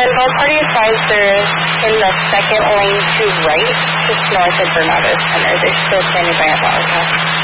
And both parties they're in the second lane to right, just north of Bernardo Center. They're still standing by at Watertown.